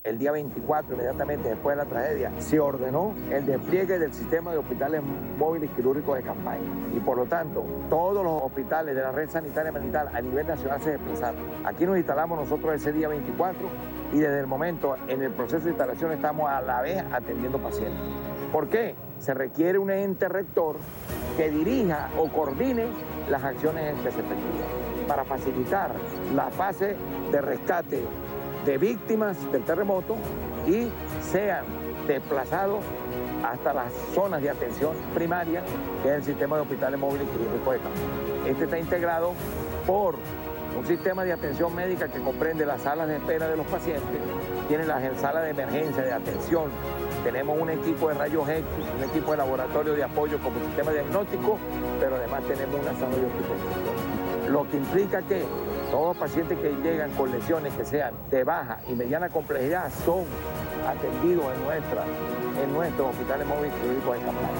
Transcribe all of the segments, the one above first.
el día 24, inmediatamente después de la tragedia, se ordenó el despliegue del sistema de hospitales móviles quirúrgicos de campaña. Y por lo tanto, todos los hospitales de la red sanitaria militar a nivel nacional se desplazaron. Aquí nos instalamos nosotros ese día 24 y desde el momento en el proceso de instalación estamos a la vez atendiendo pacientes. ¿Por qué? Se requiere un ente rector que dirija o coordine las acciones respectivas para facilitar la fase de rescate de víctimas del terremoto y sean desplazados hasta las zonas de atención primaria, que es el sistema de hospitales móviles quirúrgicos de campaña. Este está integrado por un sistema de atención médica que comprende las salas de espera de los pacientes, tiene las salas de emergencia, de atención, tenemos un equipo de rayos X, un equipo de laboratorio de apoyo como sistema diagnóstico, pero además tenemos una sala de hospitalización. Lo que implica que todos los pacientes que llegan con lesiones que sean de baja y mediana complejidad son atendidos en nuestros hospitales móviles quirúrgicos de campaña.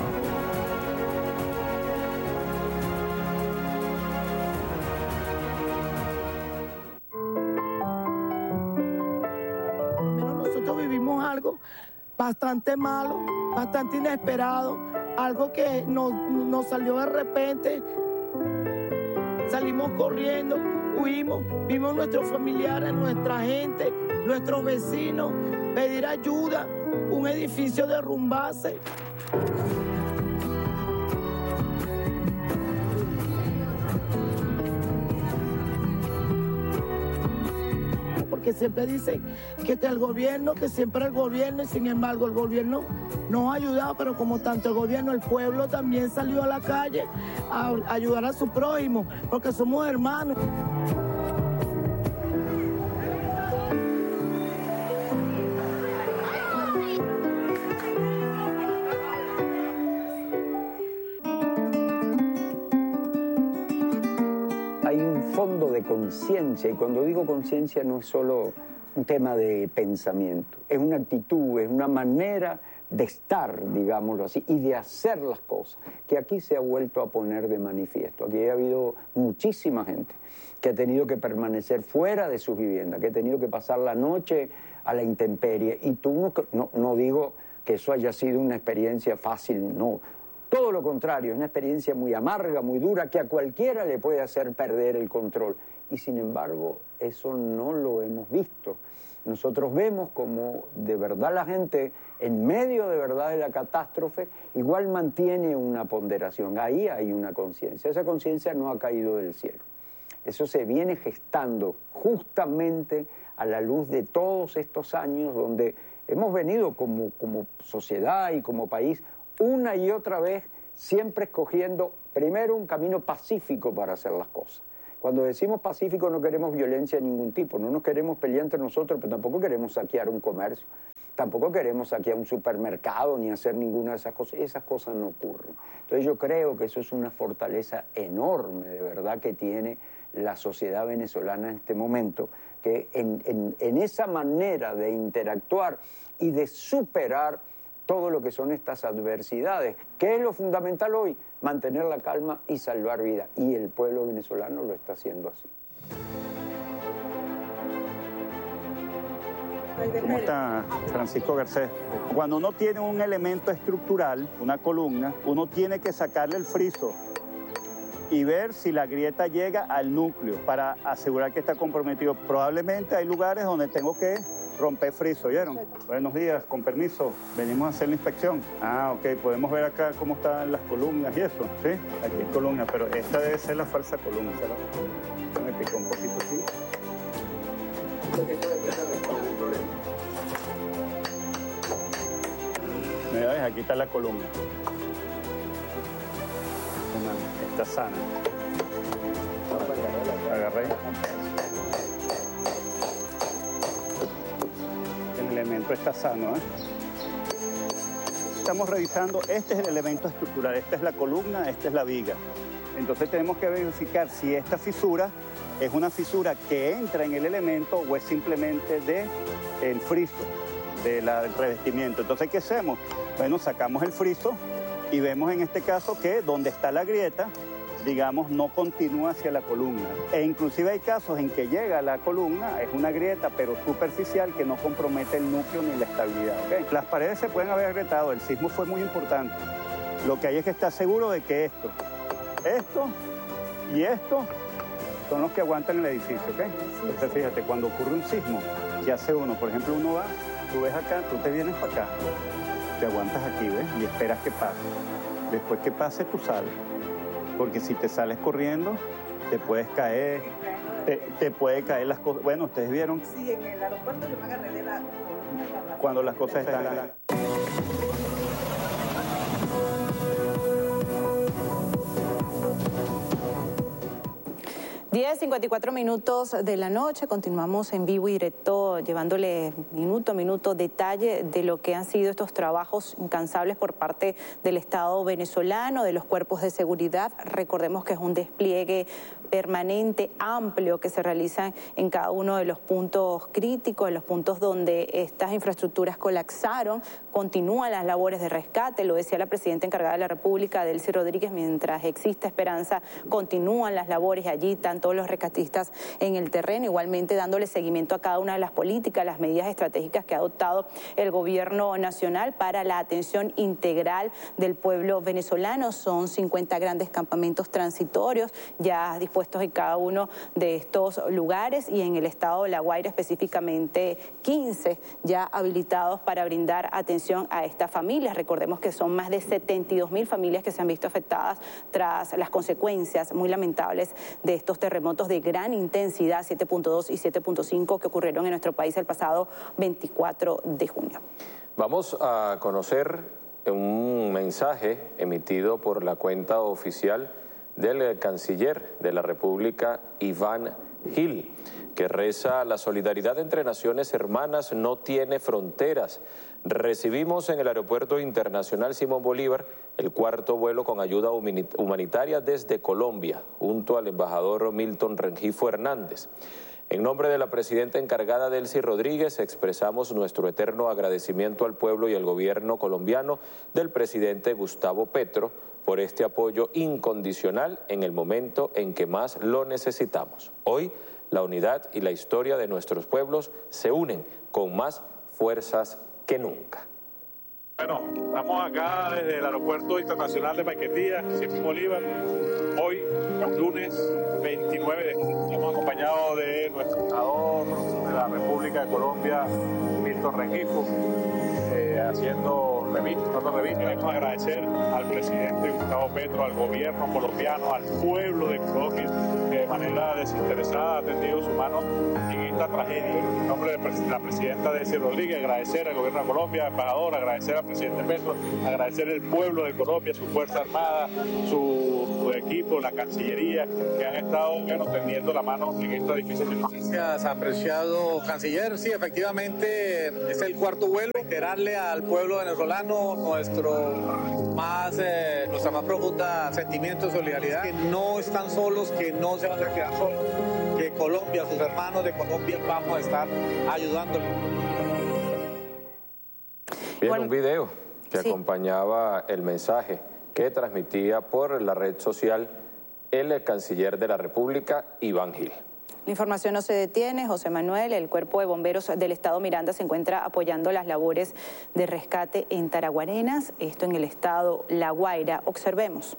Algo bastante malo, bastante inesperado, algo que nos salió de repente. Salimos corriendo, huimos, vimos nuestros familiares, nuestra gente, nuestros vecinos, pedir ayuda, un edificio derrumbarse. Porque siempre dicen que el gobierno, que siempre el gobierno, y sin embargo el gobierno nos ha ayudado, pero como tanto el gobierno, el pueblo también salió a la calle a ayudar a su prójimo, porque somos hermanos. Hay un fondo de conciencia, y cuando digo conciencia no es solo un tema de pensamiento, es una actitud, es una manera de estar, digámoslo así, y de hacer las cosas, que aquí se ha vuelto a poner de manifiesto. Aquí ha habido muchísima gente que ha tenido que permanecer fuera de sus viviendas, que ha tenido que pasar la noche a la intemperie, y tú no digo que eso haya sido una experiencia fácil, no. Todo lo contrario, es una experiencia muy amarga, muy dura, que a cualquiera le puede hacer perder el control. Y sin embargo, eso no lo hemos visto. Nosotros vemos como de verdad la gente, en medio de verdad de la catástrofe, igual mantiene una ponderación. Ahí hay una conciencia. Esa conciencia no ha caído del cielo. Eso se viene gestando justamente a la luz de todos estos años donde hemos venido como sociedad y como país una y otra vez, siempre escogiendo primero un camino pacífico para hacer las cosas. Cuando decimos pacífico no queremos violencia de ningún tipo, no nos queremos pelear entre nosotros, pero tampoco queremos saquear un comercio, tampoco queremos saquear un supermercado ni hacer ninguna de esas cosas no ocurren. Entonces yo creo que eso es una fortaleza enorme, de verdad, que tiene la sociedad venezolana en este momento, que en esa manera de interactuar y de superar todo lo que son estas adversidades. ¿Qué es lo fundamental hoy? Mantener la calma y salvar vidas. Y el pueblo venezolano lo está haciendo así. ¿Cómo está Francisco Garcés? Cuando uno tiene un elemento estructural, una columna, uno tiene que sacarle el friso y ver si la grieta llega al núcleo para asegurar que está comprometido. Probablemente hay lugares donde tengo que romper friso, ¿oyeron? Buenos días, con permiso, venimos a hacer la inspección. Ah, ok, podemos ver acá cómo están las columnas y eso, ¿sí? Aquí hay columna, pero esta debe ser la falsa columna. Me picó un poquito así. Mira, ves, aquí está la columna. Está sana. Agarré. El elemento está sano, ¿eh? Estamos revisando, este es el elemento estructural, esta es la columna, esta es la viga. Entonces tenemos que verificar si esta fisura es una fisura que entra en el elemento o es simplemente del friso, del revestimiento. Entonces, ¿qué hacemos? Bueno, sacamos el friso y vemos en este caso que donde está la grieta digamos, no continúa hacia la columna. E inclusive hay casos en que llega a la columna, es una grieta pero superficial que no compromete el núcleo ni la estabilidad. ¿Okay? Las paredes se pueden haber agrietado, el sismo fue muy importante. Lo que hay es que estar seguro de que esto y esto son los que aguantan el edificio. ¿Okay? Entonces fíjate, cuando ocurre un sismo, ¿qué hace uno? Por ejemplo, uno va, tú ves acá, tú te vienes para acá, te aguantas aquí, ¿ves? Y esperas que pase. Después que pase, tú sales. Porque si te sales corriendo, te puedes caer, te puede caer las cosas. Bueno, ustedes vieron. Sí, en el aeropuerto yo me agarré de la... Cuando las cosas están... 10:54 minutos de la noche, continuamos en vivo y directo llevándole minuto a minuto detalle de lo que han sido estos trabajos incansables por parte del Estado venezolano, de los cuerpos de seguridad. Recordemos que es un despliegue permanente, amplio, que se realiza en cada uno de los puntos críticos, en los puntos donde estas infraestructuras colapsaron. Continúan las labores de rescate, lo decía la presidenta encargada de la República, Delcy Rodríguez, mientras exista esperanza, continúan las labores allí, tanto los rescatistas en el terreno, igualmente dándole seguimiento a cada una de las políticas, las medidas estratégicas que ha adoptado el gobierno nacional para la atención integral del pueblo venezolano. Son 50 grandes campamentos transitorios ya dispuestos en cada uno de estos lugares, y en el estado de La Guaira específicamente 15 ya habilitados para brindar atención a estas familias. Recordemos que son más de 72.000 familias que se han visto afectadas tras las consecuencias muy lamentables de estos terremotos de gran intensidad 7.2 y 7.5 que ocurrieron en nuestro país el pasado 24 de junio. Vamos a conocer un mensaje emitido por la cuenta oficial del canciller de la República, Iván Gil, que reza: la solidaridad entre naciones hermanas no tiene fronteras. Recibimos en el Aeropuerto Internacional Simón Bolívar el cuarto vuelo con ayuda humanitaria desde Colombia, junto al embajador Milton Rengifo Hernández. En nombre de la presidenta encargada Delcy Rodríguez, expresamos nuestro eterno agradecimiento al pueblo y al gobierno colombiano del presidente Gustavo Petro por este apoyo incondicional en el momento en que más lo necesitamos. Hoy, la unidad y la historia de nuestros pueblos se unen con más fuerzas que nunca. Bueno, estamos acá desde el Aeropuerto Internacional de Maiquetía, Simón Bolívar, hoy, lunes 29 de junio. Estamos acompañados de nuestro embajador de la República de Colombia, Milton Rengifo, haciendo revista. Queremos agradecer al presidente Gustavo Petro, al gobierno colombiano, al pueblo de Colombia, que de manera desinteresada ha tendido su mano en esta tragedia. En nombre de la presidenta Delcy Rodríguez, agradecer al gobierno de Colombia, embajador, agradecer al presidente Petro, agradecer al pueblo de Colombia, su Fuerza Armada, su equipo, la Cancillería, que han estado tendiendo la mano en esta difícil situación. Gracias, apreciado canciller. Sí, efectivamente, es el cuarto vuelo. Reiterarle al pueblo venezolano nuestra más profunda sentimiento de solidaridad, que no están solos, que no se van a quedar solos, que Colombia, sus hermanos de Colombia, vamos a estar ayudándoles. Bien, un video que acompañaba el mensaje que transmitía por la red social el canciller de la República, Iván Gil. La información no se detiene, José Manuel. El Cuerpo de Bomberos del Estado Miranda se encuentra apoyando las labores de rescate en Taraguarenas, esto en el estado La Guaira. Observemos.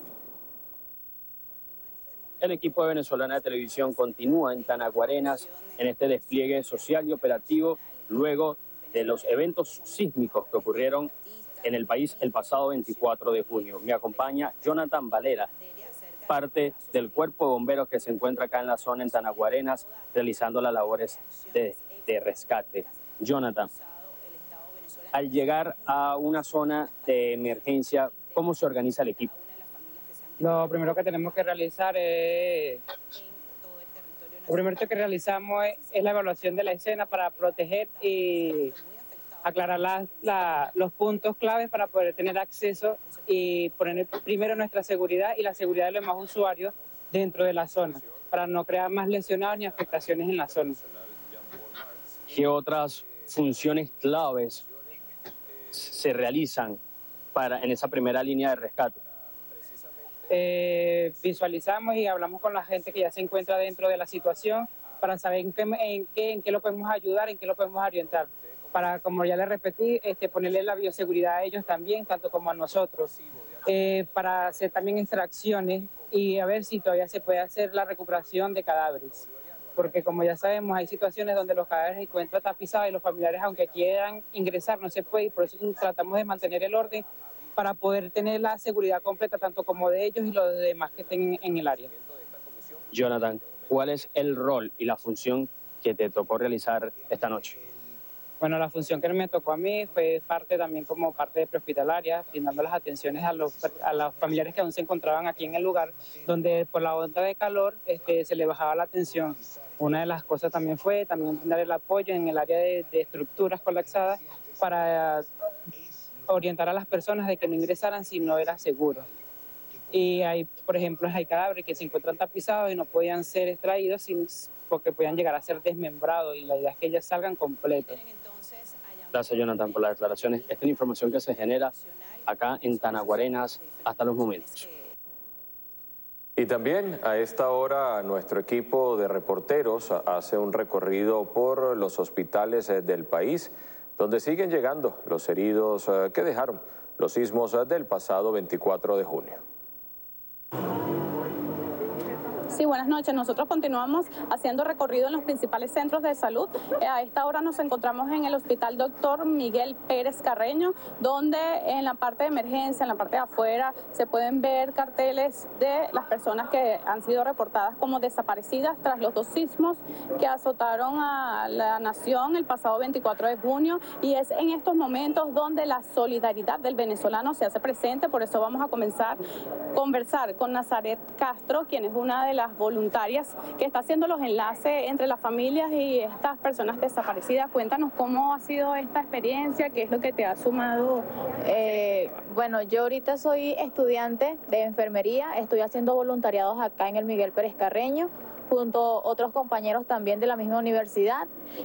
El equipo de Venezolana de Televisión continúa en Taraguarenas en este despliegue social y operativo luego de los eventos sísmicos que ocurrieron en el país el pasado 24 de junio. Me acompaña Jonathan Valera, parte del Cuerpo de Bomberos que se encuentra acá en la zona en Taraguarenas realizando las labores de rescate. Jonathan, al llegar a una zona de emergencia, ¿cómo se organiza el equipo? Lo primero que tenemos que realizar es la evaluación de la escena para proteger y aclarar los puntos claves para poder tener acceso y poner primero nuestra seguridad y la seguridad de los demás usuarios dentro de la zona, para no crear más lesionados ni afectaciones en la zona. ¿Qué otras funciones claves se realizan en esa primera línea de rescate? visualizamos y hablamos con la gente que ya se encuentra dentro de la situación para saber en qué lo podemos ayudar, en qué lo podemos orientar. Para, como ya le repetí, ponerle la bioseguridad a ellos también, tanto como a nosotros, para hacer también extracciones y a ver si todavía se puede hacer la recuperación de cadáveres. Porque como ya sabemos, hay situaciones donde los cadáveres se encuentran tapizados y los familiares, aunque quieran ingresar, no se puede, y por eso tratamos de mantener el orden para poder tener la seguridad completa, tanto como de ellos y los demás que estén en el área. Jonathan, ¿cuál es el rol y la función que te tocó realizar esta noche? Bueno, la función que me tocó a mí fue también como parte de prehospitalaria, brindando las atenciones a los familiares que aún se encontraban aquí en el lugar, donde por la onda de calor se le bajaba la tensión. Una de las cosas también fue dar el apoyo en el área de estructuras colapsadas para orientar a las personas de que no ingresaran si no era seguro. Y hay, por ejemplo, hay cadáveres que se encuentran tapizados y no podían ser extraídos porque podían llegar a ser desmembrados, y la idea es que ellos salgan completos. Gracias, Jonathan, por las declaraciones. Esta es la información que se genera acá en Tanaguarenas hasta los momentos. Y también a esta hora nuestro equipo de reporteros hace un recorrido por los hospitales del país, donde siguen llegando los heridos que dejaron los sismos del pasado 24 de junio. Sí, buenas noches. Nosotros continuamos haciendo recorrido en los principales centros de salud. A esta hora nos encontramos en el Hospital Dr. Miguel Pérez Carreño, donde en la parte de emergencia, en la parte de afuera, se pueden ver carteles de las personas que han sido reportadas como desaparecidas tras los 2 sismos que azotaron a la nación el pasado 24 de junio. Y es en estos momentos donde la solidaridad del venezolano se hace presente. Por eso vamos a conversar con Nazaret Castro, quien es una de las voluntarias que está haciendo los enlaces entre las familias y estas personas desaparecidas. Cuéntanos cómo ha sido esta experiencia, qué es lo que te ha sumado. Bueno, yo ahorita soy estudiante de enfermería, estoy haciendo voluntariados acá en el Miguel Pérez Carreño, junto a otros compañeros también de la misma universidad.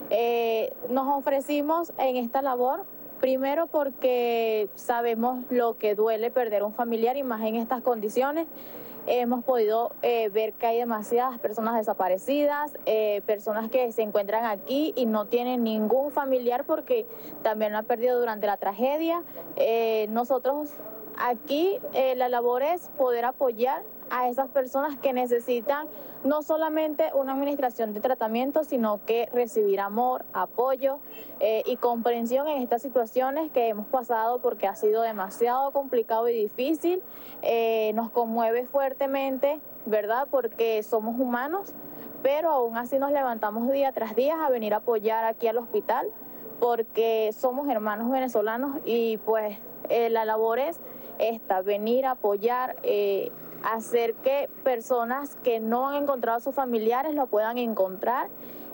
Nos ofrecimos en esta labor, primero porque sabemos lo que duele perder un familiar y más en estas condiciones. Hemos podido ver que hay demasiadas personas desaparecidas, personas que se encuentran aquí y no tienen ningún familiar porque también lo han perdido durante la tragedia. Nosotros aquí la labor es poder apoyar a esas personas que necesitan no solamente una administración de tratamiento, sino que recibir amor, apoyo y comprensión en estas situaciones que hemos pasado, porque ha sido demasiado complicado y difícil. Nos conmueve fuertemente, ¿verdad? Porque somos humanos, pero aún así nos levantamos día tras día a venir a apoyar aquí al hospital, porque somos hermanos venezolanos y pues la labor es esta, venir a apoyar, hacer que personas que no han encontrado a sus familiares lo puedan encontrar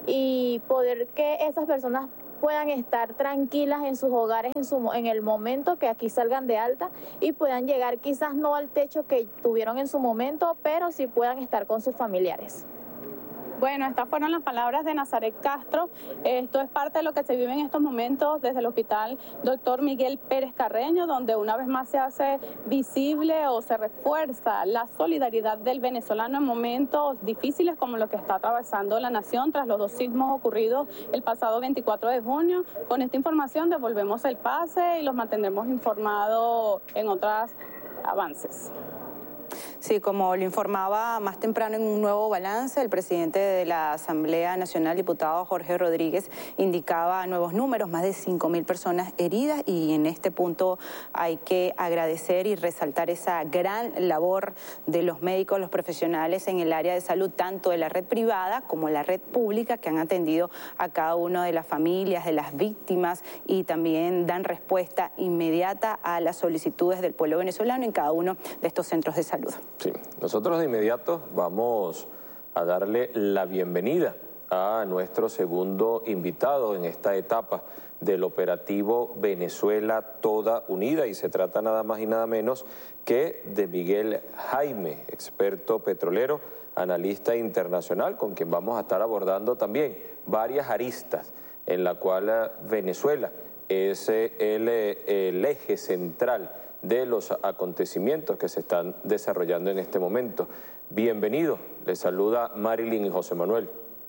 y poder que esas personas puedan estar tranquilas en sus hogares en el momento que aquí salgan de alta y puedan llegar quizás no al techo que tuvieron en su momento, pero sí puedan estar con sus familiares. Bueno, estas fueron las palabras de Nazaret Castro. Esto es parte de lo que se vive en estos momentos desde el Hospital Dr. Miguel Pérez Carreño, donde una vez más se hace visible o se refuerza la solidaridad del venezolano en momentos difíciles como lo que está atravesando la nación tras los 2 sismos ocurridos el pasado 24 de junio. Con esta información devolvemos el pase y los mantendremos informados en otros avances. Sí, como lo informaba más temprano en un nuevo balance, el presidente de la Asamblea Nacional, diputado Jorge Rodríguez, indicaba nuevos números, más de 5.000 personas heridas, y en este punto hay que agradecer y resaltar esa gran labor de los médicos, los profesionales en el área de salud, tanto de la red privada como la red pública, que han atendido a cada una de las familias, de las víctimas, y también dan respuesta inmediata a las solicitudes del pueblo venezolano en cada uno de estos centros de salud. Sí, nosotros de inmediato vamos a darle la bienvenida a nuestro segundo invitado en esta etapa del operativo Venezuela Toda Unida, y se trata nada más y nada menos que de Miguel Jaime, experto petrolero, analista internacional, con quien vamos a estar abordando también varias aristas en la cual Venezuela es el eje central de los acontecimientos que se están desarrollando en este momento. Bienvenido, les saluda Marilyn y José Manuel.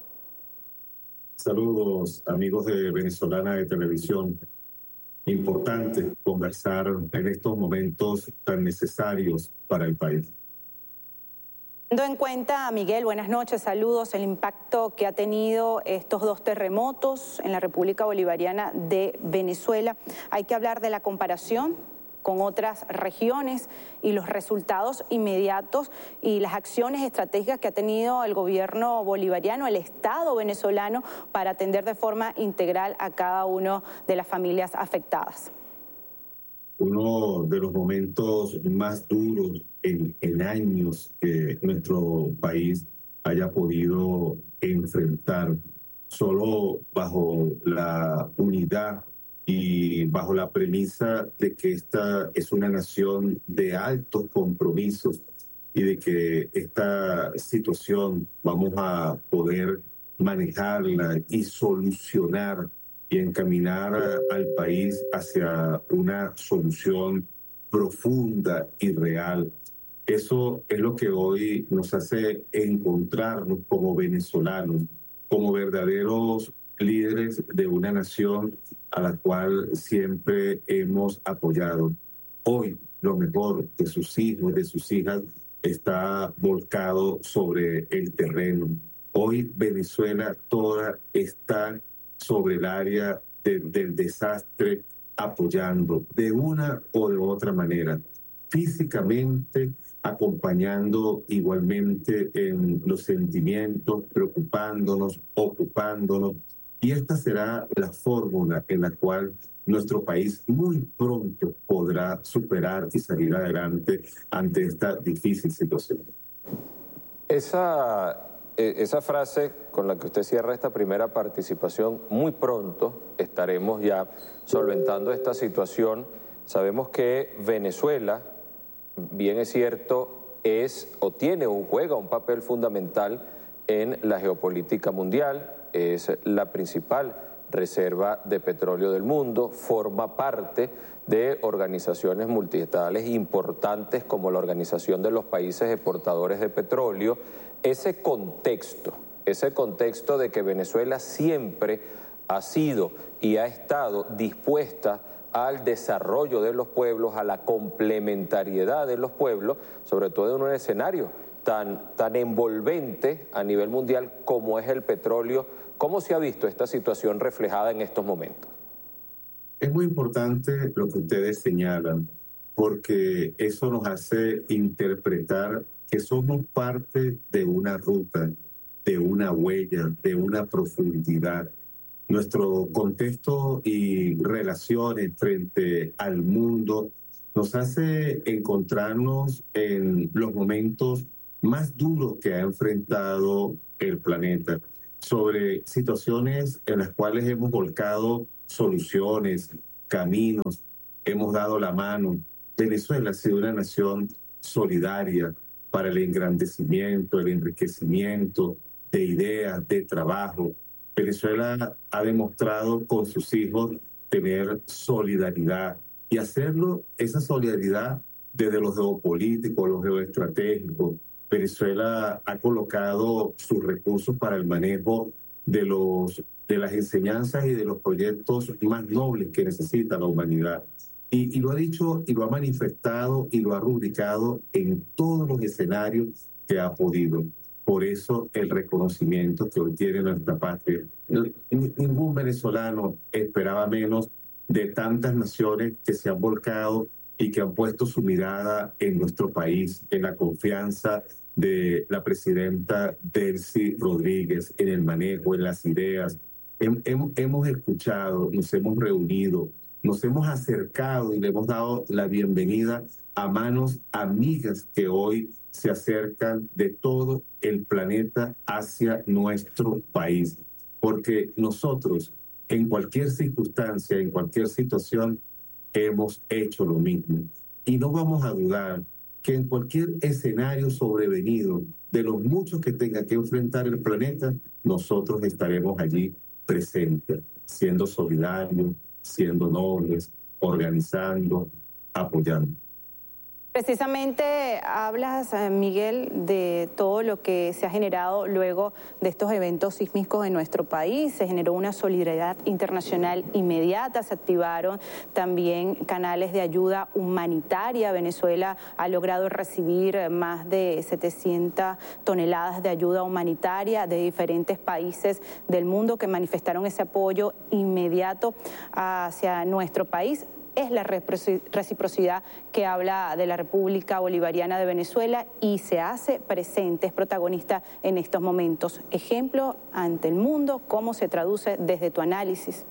Saludos, amigos de Venezolana de Televisión. Importante conversar en estos momentos tan necesarios para el país. Teniendo en cuenta, Miguel, buenas noches, saludos, el impacto que ha tenido estos dos terremotos en la República Bolivariana de Venezuela, hay que hablar de la comparación con otras regiones y los resultados inmediatos y las acciones estratégicas que ha tenido el gobierno bolivariano, el Estado venezolano, para atender de forma integral a cada una de las familias afectadas. Uno de los momentos más duros en años que nuestro país haya podido enfrentar, solo bajo la unidad y bajo la premisa de que esta es una nación de altos compromisos y de que esta situación vamos a poder manejarla y solucionar y encaminar al país hacia una solución profunda y real. Eso es lo que hoy nos hace encontrarnos como venezolanos, como verdaderos líderes de una nación a la cual siempre hemos apoyado. Hoy lo mejor de sus hijos, de sus hijas, está volcado sobre el terreno. Hoy Venezuela toda está sobre el área del desastre, apoyando de una o de otra manera, físicamente, acompañando igualmente en los sentimientos, preocupándonos, ocupándonos. Y esta será la fórmula en la cual nuestro país muy pronto podrá superar y salir adelante ante esta difícil situación. Esa frase con la que usted cierra esta primera participación, muy pronto estaremos ya solventando esta situación. Sabemos que Venezuela, bien es cierto, juega un papel fundamental en la geopolítica mundial, es la principal reserva de petróleo del mundo, forma parte de organizaciones multilaterales importantes como la Organización de los Países Exportadores de Petróleo. Ese contexto de que Venezuela siempre ha sido y ha estado dispuesta al desarrollo de los pueblos, a la complementariedad de los pueblos, sobre todo en un escenario tan envolvente a nivel mundial como es el petróleo. ¿Cómo se ha visto esta situación reflejada en estos momentos? Es muy importante lo que ustedes señalan, porque eso nos hace interpretar que somos parte de una ruta, de una huella, de una profundidad. Nuestro contexto y relaciones frente al mundo nos hace encontrarnos en los momentos más duros que ha enfrentado el planeta, sobre situaciones en las cuales hemos volcado soluciones, caminos, hemos dado la mano. Venezuela ha sido una nación solidaria para el engrandecimiento, el enriquecimiento de ideas, de trabajo. Venezuela ha demostrado con sus hijos tener solidaridad y hacerlo, esa solidaridad desde lo geopolítico, lo geoestratégico. Venezuela ha colocado sus recursos para el manejo de las enseñanzas y de los proyectos más nobles que necesita la humanidad. Y lo ha dicho y lo ha manifestado y lo ha rubricado en todos los escenarios que ha podido. Por eso el reconocimiento que hoy tiene nuestra patria. Ningún venezolano esperaba menos de tantas naciones que se han volcado y que han puesto su mirada en nuestro país, en la confianza de la presidenta Delcy Rodríguez, en el manejo, en las ideas. Hemos escuchado, nos hemos reunido, nos hemos acercado y le hemos dado la bienvenida a manos amigas que hoy se acercan de todo el planeta hacia nuestro país. Porque nosotros, en cualquier circunstancia, en cualquier situación, hemos hecho lo mismo. Y no vamos a dudar que en cualquier escenario sobrevenido, de los muchos que tenga que enfrentar el planeta, nosotros estaremos allí presentes, siendo solidarios, siendo nobles, organizando, apoyando. Precisamente hablas, Miguel, de todo lo que se ha generado luego de estos eventos sísmicos en nuestro país. Se generó una solidaridad internacional inmediata, se activaron también canales de ayuda humanitaria. Venezuela ha logrado recibir más de 700 toneladas de ayuda humanitaria de diferentes países del mundo que manifestaron ese apoyo inmediato hacia nuestro país. Es la reciprocidad que habla de la República Bolivariana de Venezuela y se hace presente, es protagonista en estos momentos. Ejemplo ante el mundo, ¿cómo se traduce desde tu análisis?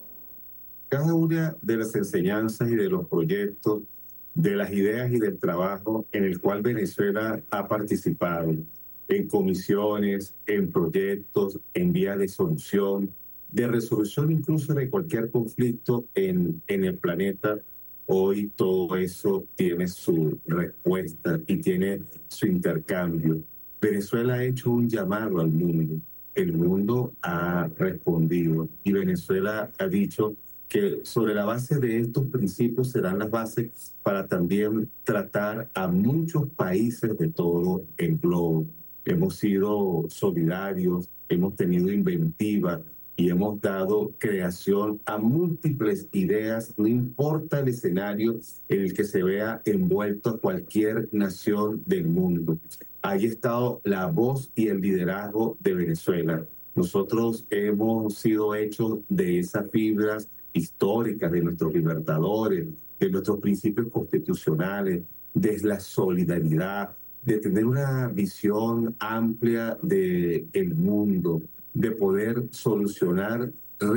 Cada una de las enseñanzas y de los proyectos, de las ideas y del trabajo en el cual Venezuela ha participado, en comisiones, en proyectos, en vías de solución, de resolución incluso de cualquier conflicto en el planeta, hoy todo eso tiene su respuesta y tiene su intercambio. Venezuela ha hecho un llamado al mundo, el mundo ha respondido y Venezuela ha dicho que sobre la base de estos principios serán las bases para también tratar a muchos países de todo el globo. Hemos sido solidarios, hemos tenido inventiva, y hemos dado creación a múltiples ideas, no importa el escenario en el que se vea envuelto cualquier nación del mundo. Ahí ha estado la voz y el liderazgo de Venezuela. Nosotros hemos sido hechos de esas fibras históricas de nuestros libertadores, de nuestros principios constitucionales, de la solidaridad, de tener una visión amplia del mundo, de poder solucionar,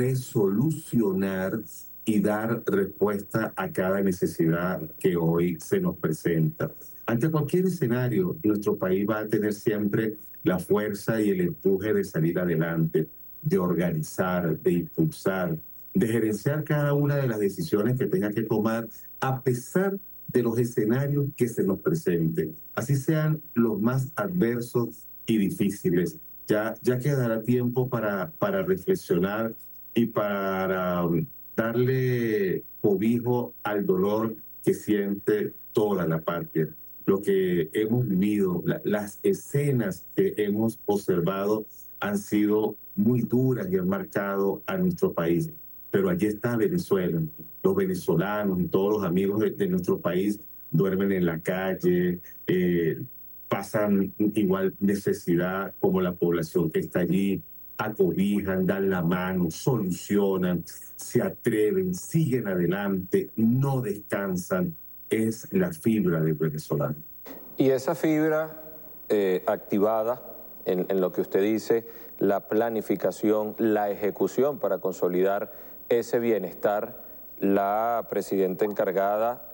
resolucionar y dar respuesta a cada necesidad que hoy se nos presenta. Ante cualquier escenario, nuestro país va a tener siempre la fuerza y el empuje de salir adelante, de organizar, de impulsar, de gerenciar cada una de las decisiones que tenga que tomar a pesar de los escenarios que se nos presenten, así sean los más adversos y difíciles. Ya quedará tiempo para reflexionar y para darle cobijo al dolor que siente toda la patria. Lo que hemos vivido, las escenas que hemos observado han sido muy duras y han marcado a nuestro país. Pero allí está Venezuela. Los venezolanos y todos los amigos de nuestro país duermen en la calle, pasan igual necesidad como la población que está allí, acobijan, dan la mano, solucionan, se atreven, siguen adelante, no descansan. Es la fibra del venezolano. Y esa fibra activada en lo que usted dice, la planificación, la ejecución para consolidar ese bienestar, la presidenta encargada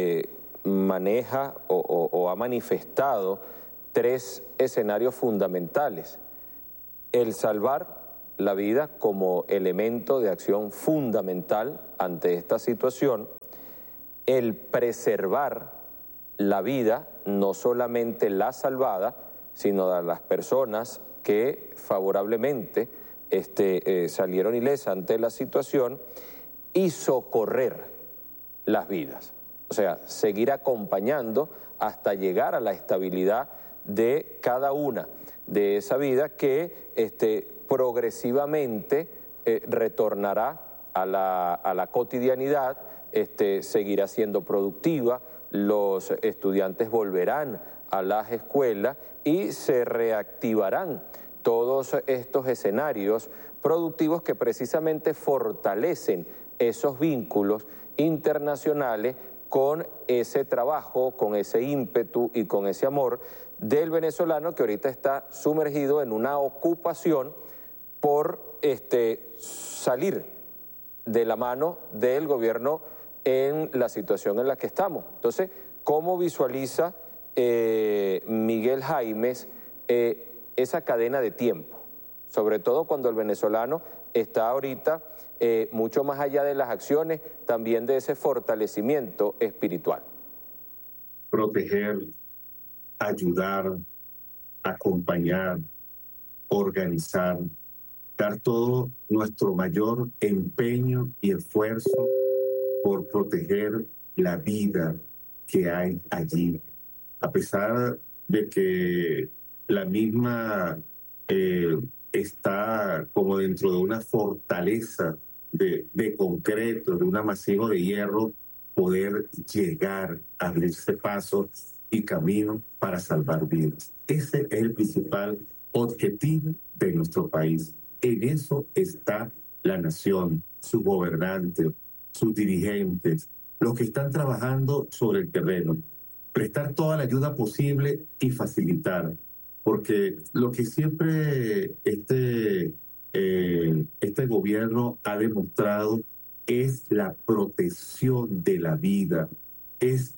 maneja o ha manifestado 3 escenarios fundamentales. El salvar la vida como elemento de acción fundamental ante esta situación, el preservar la vida, no solamente la salvada, sino de las personas que favorablemente salieron ilesas ante la situación, y socorrer las vidas. O sea, seguir acompañando hasta llegar a la estabilidad de cada una de esa vida que progresivamente retornará a la cotidianidad, seguirá siendo productiva, los estudiantes volverán a las escuelas y se reactivarán todos estos escenarios productivos que precisamente fortalecen esos vínculos internacionales con ese trabajo, con ese ímpetu y con ese amor del venezolano que ahorita está sumergido en una ocupación por salir de la mano del gobierno en la situación en la que estamos. Entonces, ¿cómo visualiza Miguel Jaimes esa cadena de tiempo? Sobre todo cuando el venezolano está ahorita mucho más allá de las acciones, también de ese fortalecimiento espiritual. Proteger, ayudar, acompañar, organizar, dar todo nuestro mayor empeño y esfuerzo por proteger la vida que hay allí. A pesar de que la misma está como dentro de una fortaleza de concreto, de un amasijo de hierro, poder llegar a abrirse paso y camino para salvar vidas. Ese es el principal objetivo de nuestro país. En eso está la nación, sus gobernantes, sus dirigentes, los que están trabajando sobre el terreno. Prestar toda la ayuda posible y facilitar. Porque lo que siempre este gobierno ha demostrado es la protección de la vida, es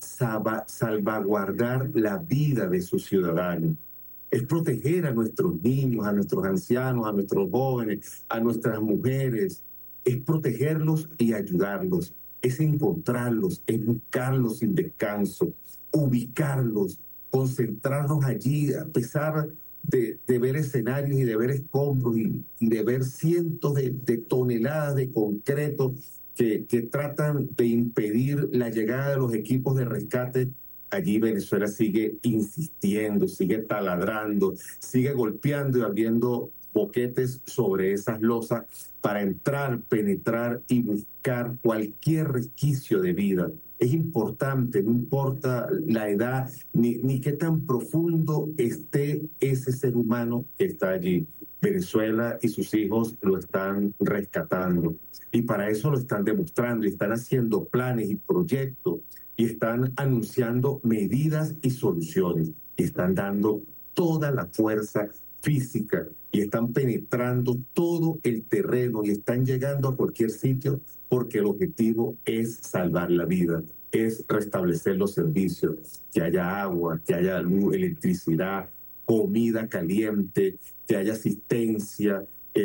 salvaguardar la vida de sus ciudadanos, es proteger a nuestros niños, a nuestros ancianos, a nuestros jóvenes, a nuestras mujeres, es protegerlos y ayudarlos, es encontrarlos, es buscarlos sin descanso, ubicarlos, concentrarnos allí a pesar de ver escenarios y de ver escombros y de ver cientos de toneladas de concreto que tratan de impedir la llegada de los equipos de rescate. Allí Venezuela sigue insistiendo, sigue taladrando, sigue golpeando y abriendo boquetes sobre esas losas para entrar, penetrar y buscar cualquier resquicio de vida. Es importante, no importa la edad ni qué tan profundo esté ese ser humano que está allí. Venezuela y sus hijos lo están rescatando y para eso lo están demostrando y están haciendo planes y proyectos y están anunciando medidas y soluciones y están dando toda la fuerza física y están penetrando todo el terreno y están llegando a cualquier sitio porque el objetivo es salvar la vida, es restablecer los servicios, que haya agua, que haya luz, electricidad, comida caliente, que haya asistencia,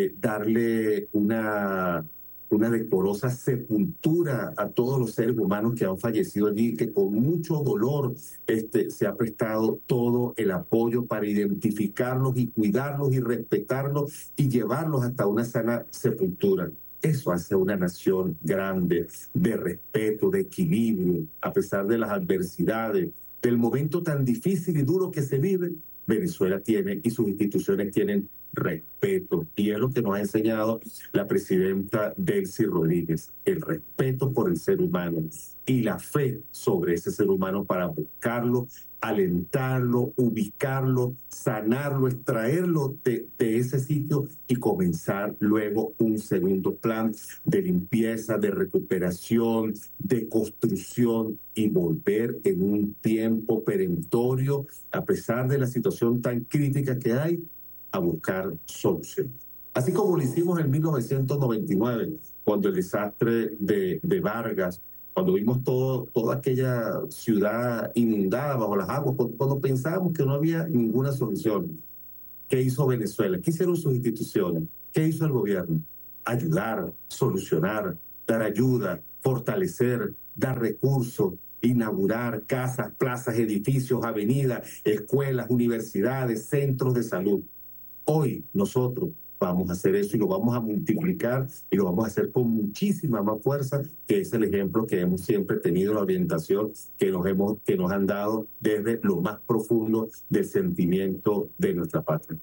darle una decorosa sepultura a todos los seres humanos que han fallecido allí, que con mucho dolor se ha prestado todo el apoyo para identificarlos y cuidarlos y respetarlos y llevarlos hasta una sana sepultura. Eso hace una nación grande, de respeto, de equilibrio, a pesar de las adversidades, del momento tan difícil y duro que se vive. Venezuela tiene y sus instituciones tienen respeto, y es lo que nos ha enseñado la presidenta Delcy Rodríguez, el respeto por el ser humano y la fe sobre ese ser humano para buscarlo, alentarlo, ubicarlo, sanarlo, extraerlo de ese sitio y comenzar luego un segundo plan de limpieza, de recuperación, de construcción y volver en un tiempo perentorio, a pesar de la situación tan crítica que hay, a buscar soluciones. Así como lo hicimos en 1999, cuando el desastre de Vargas, cuando vimos toda aquella ciudad inundada bajo las aguas, cuando pensábamos que no había ninguna solución. ¿Qué hizo Venezuela? ¿Qué hicieron sus instituciones? ¿Qué hizo el gobierno? Ayudar, solucionar, dar ayuda, fortalecer, dar recursos, inaugurar casas, plazas, edificios, avenidas, escuelas, universidades, centros de salud. Hoy nosotros vamos a hacer eso y lo vamos a multiplicar y lo vamos a hacer con muchísima más fuerza, que es el ejemplo que hemos siempre tenido, la orientación que nos han dado desde lo más profundo del sentimiento de nuestra patria.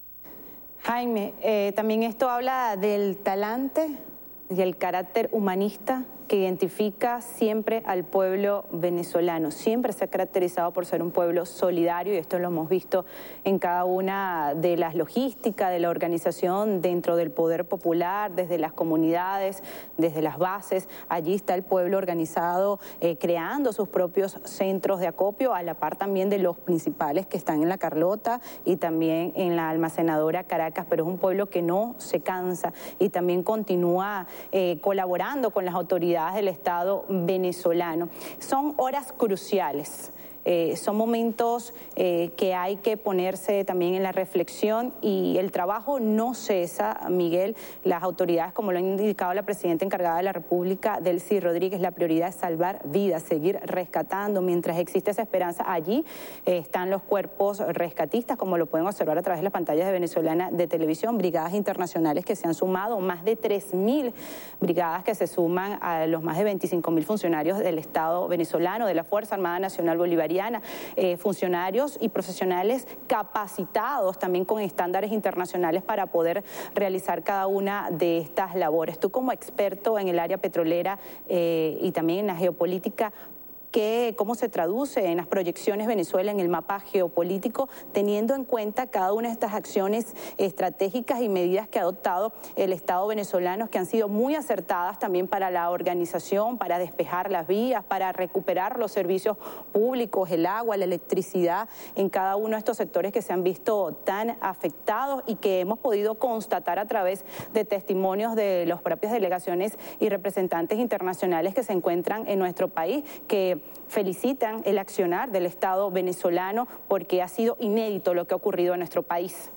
Jaime, también esto habla del talante y el carácter humanista que identifica siempre al pueblo venezolano. Siempre se ha caracterizado por ser un pueblo solidario y esto lo hemos visto en cada una de las logísticas, de la organización dentro del poder popular, desde las comunidades, desde las bases. Allí está el pueblo organizado, creando sus propios centros de acopio, a la par también de los principales que están en La Carlota y también en la almacenadora Caracas, pero es un pueblo que no se cansa y también continúa colaborando con las autoridades del Estado venezolano. Son horas cruciales son momentos que hay que ponerse también en la reflexión y el trabajo no cesa, Miguel. Las autoridades, como lo ha indicado la presidenta encargada de la República, Delcy Rodríguez, la prioridad es salvar vidas, seguir rescatando. Mientras existe esa esperanza, allí están los cuerpos rescatistas, como lo pueden observar a través de las pantallas de Venezolana de Televisión, brigadas internacionales que se han sumado, más de 3.000 brigadas que se suman a los más de 25.000 funcionarios del Estado venezolano, de la Fuerza Armada Nacional Bolivariana, funcionarios y profesionales capacitados también con estándares internacionales para poder realizar cada una de estas labores. Tú, como experto en el área petrolera y también en la geopolítica, ¿cómo se traduce en las proyecciones Venezuela en el mapa geopolítico, teniendo en cuenta cada una de estas acciones estratégicas y medidas que ha adoptado el Estado venezolano, que han sido muy acertadas también para la organización, para despejar las vías, para recuperar los servicios públicos, el agua, la electricidad, en cada uno de estos sectores que se han visto tan afectados y que hemos podido constatar a través de testimonios de las propias delegaciones y representantes internacionales que se encuentran en nuestro país, que felicitan el accionar del Estado venezolano porque ha sido inédito lo que ha ocurrido en nuestro país?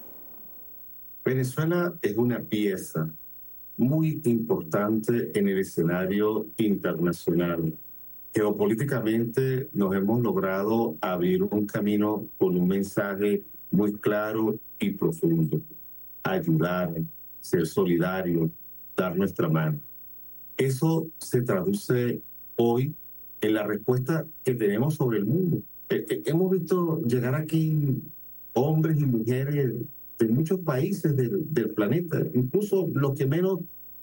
Venezuela es una pieza muy importante en el escenario internacional. Geopolíticamente nos hemos logrado abrir un camino con un mensaje muy claro y profundo: ayudar, ser solidario, dar nuestra mano. Eso se traduce hoy en la respuesta que tenemos sobre el mundo. Hemos visto llegar aquí hombres y mujeres de muchos países del planeta, incluso los que menos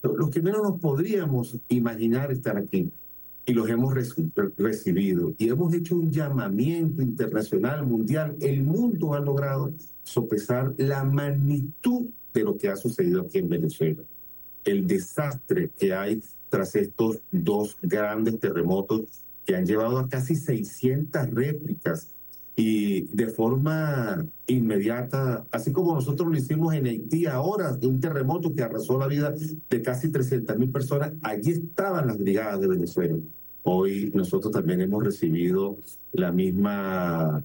nos podríamos imaginar estar aquí, y los hemos recibido. Y hemos hecho un llamamiento internacional, mundial. El mundo ha logrado sopesar la magnitud de lo que ha sucedido aquí en Venezuela. El desastre que hay tras estos dos grandes terremotos que han llevado a casi 600 réplicas, y de forma inmediata, así como nosotros lo hicimos en Haití ahora, de un terremoto que arrasó la vida de casi 300.000 personas, allí estaban las brigadas de Venezuela. Hoy nosotros también hemos recibido la misma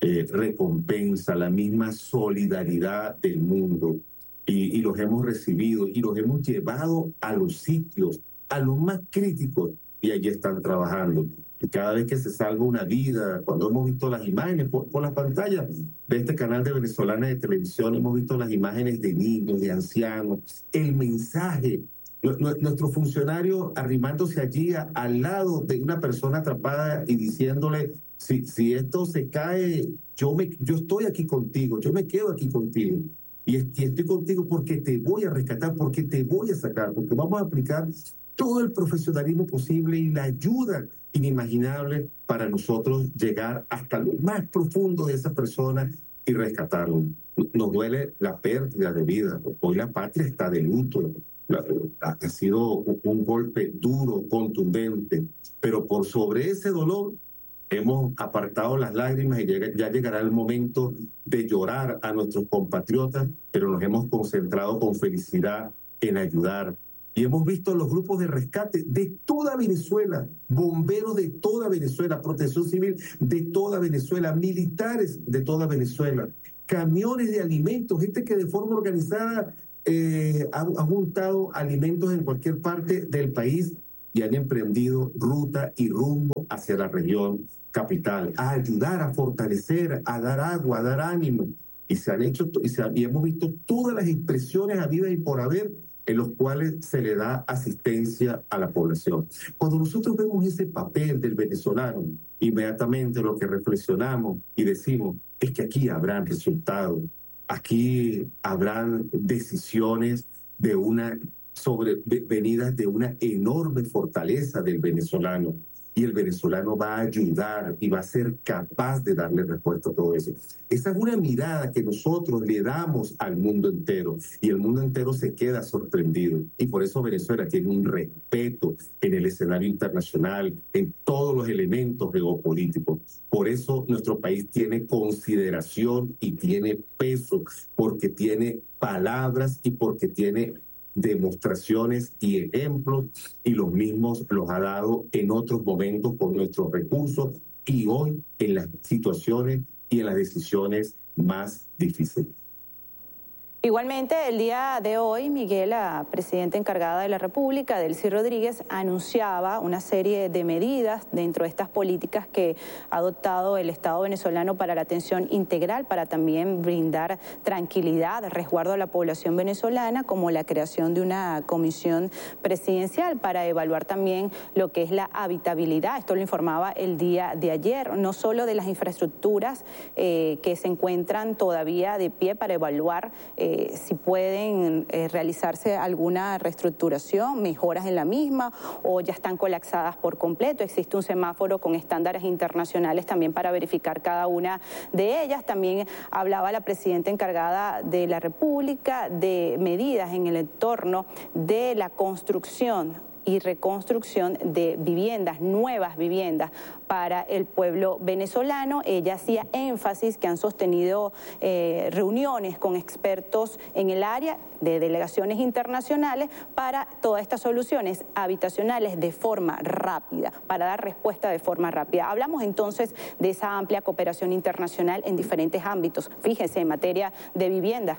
recompensa, la misma solidaridad del mundo, y los hemos recibido y los hemos llevado a los sitios, a los más críticos, y allí están trabajando. Y cada vez que se salva una vida, cuando hemos visto las imágenes por las pantallas de este canal de Venezolana de Televisión, hemos visto las imágenes de niños, de ancianos, el mensaje, nuestro funcionario arrimándose allí al lado de una persona atrapada y diciéndole: si esto se cae, yo estoy aquí contigo, yo me quedo aquí contigo. Y estoy contigo porque te voy a rescatar, porque te voy a sacar, porque vamos a aplicar todo el profesionalismo posible y la ayuda inimaginable para nosotros llegar hasta lo más profundo de esa persona y rescatarlo. Nos duele la pérdida de vida. Hoy la patria está de luto. Ha sido un golpe duro, contundente, pero por sobre ese dolor hemos apartado las lágrimas y ya llegará el momento de llorar a nuestros compatriotas, pero nos hemos concentrado con felicidad en ayudar. Y hemos visto los grupos de rescate de toda Venezuela, bomberos de toda Venezuela, protección civil de toda Venezuela, militares de toda Venezuela, camiones de alimentos, gente que de forma organizada ha juntado alimentos en cualquier parte del país y han emprendido ruta y rumbo hacia la región capital, a ayudar, a fortalecer, a dar agua, a dar ánimo. Y se han hecho, y hemos visto todas las expresiones habidas y por haber en los cuales se le da asistencia a la población. Cuando nosotros vemos ese papel del venezolano, inmediatamente lo que reflexionamos y decimos es que aquí habrán resultados, aquí habrán decisiones venidas de una enorme fortaleza del venezolano, y el venezolano va a ayudar y va a ser capaz de darle respuesta a todo eso. Esa es una mirada que nosotros le damos al mundo entero, y el mundo entero se queda sorprendido. Y por eso Venezuela tiene un respeto en el escenario internacional, en todos los elementos geopolíticos. Por eso nuestro país tiene consideración y tiene peso, porque tiene palabras y porque tiene demostraciones y ejemplos, y los mismos los ha dado en otros momentos con nuestros recursos, y hoy en las situaciones y en las decisiones más difíciles. Igualmente, el día de hoy, Miguel, la presidenta encargada de la República, Delcy Rodríguez, anunciaba una serie de medidas dentro de estas políticas que ha adoptado el Estado venezolano para la atención integral, para también brindar tranquilidad, resguardo a la población venezolana, como la creación de una comisión presidencial para evaluar también lo que es la habitabilidad. Esto lo informaba el día de ayer, no solo de las infraestructuras que se encuentran todavía de pie para evaluar si pueden realizarse alguna reestructuración, mejoras en la misma o ya están colapsadas por completo. Existe un semáforo con estándares internacionales también para verificar cada una de ellas. También hablaba la presidenta encargada de la República de medidas en el entorno de la construcción y reconstrucción de viviendas, nuevas viviendas para el pueblo venezolano. Ella hacía énfasis que han sostenido reuniones con expertos en el área de delegaciones internacionales para todas estas soluciones habitacionales de forma rápida, para dar respuesta de forma rápida. Hablamos entonces de esa amplia cooperación internacional en diferentes ámbitos. Fíjense, en materia de vivienda.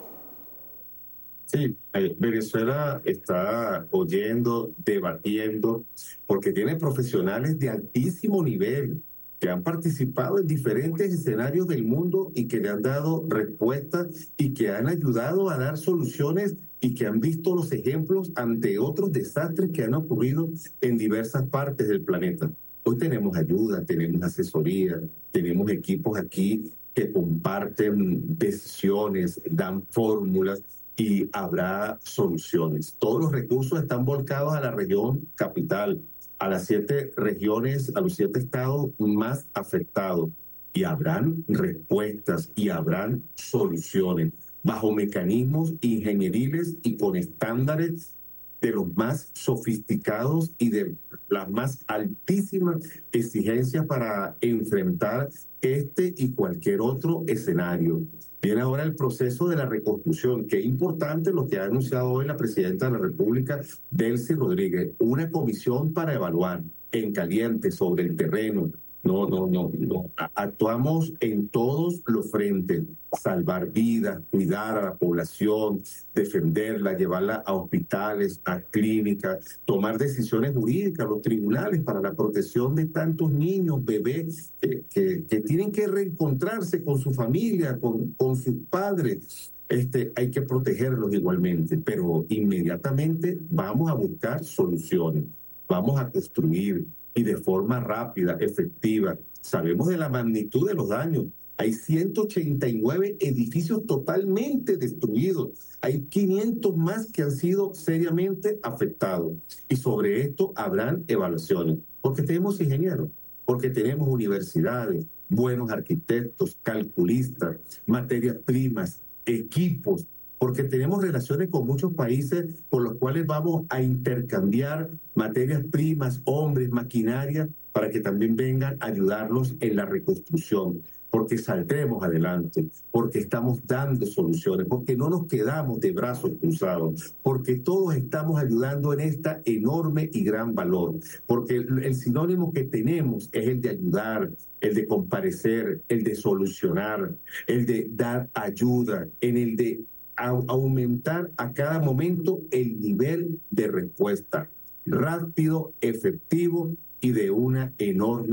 Sí, Venezuela está oyendo, debatiendo, porque tiene profesionales de altísimo nivel que han participado en diferentes escenarios del mundo y que le han dado respuestas y que han ayudado a dar soluciones y que han visto los ejemplos ante otros desastres que han ocurrido en diversas partes del planeta. Hoy tenemos ayuda, tenemos asesoría, tenemos equipos aquí que comparten decisiones, dan fórmulas, y habrá soluciones. Todos los recursos están volcados a la región capital, a las 7 regiones, a los 7 estados más afectados. Y habrán respuestas y habrán soluciones bajo mecanismos ingenieriles y con estándares de los más sofisticados y de las más altísimas exigencias para enfrentar este y cualquier otro escenario. Viene ahora el proceso de la reconstrucción, que es importante lo que ha anunciado hoy la presidenta de la República, Delcy Rodríguez, una comisión para evaluar en caliente sobre el terreno. No. Actuamos en todos los frentes, salvar vidas, cuidar a la población, defenderla, llevarla a hospitales, a clínicas, tomar decisiones jurídicas, los tribunales para la protección de tantos niños, bebés que tienen que reencontrarse con su familia, con sus padres. Hay que protegerlos igualmente, pero inmediatamente vamos a buscar soluciones, vamos a construir y de forma rápida, efectiva. Sabemos de la magnitud de los daños. Hay 189 edificios totalmente destruidos. Hay 500 más que han sido seriamente afectados. Y sobre esto habrán evaluaciones. Porque tenemos ingenieros, porque tenemos universidades, buenos arquitectos, calculistas, materias primas, equipos, porque tenemos relaciones con muchos países por los cuales vamos a intercambiar materias primas, hombres, maquinaria, para que también vengan a ayudarnos en la reconstrucción, porque saldremos adelante, porque estamos dando soluciones, porque no nos quedamos de brazos cruzados, porque todos estamos ayudando en esta enorme y gran valor, porque el sinónimo que tenemos es el de ayudar, el de comparecer, el de solucionar, el de dar ayuda, en el de aumentar a cada momento el nivel de respuesta rápido, efectivo y de una enorme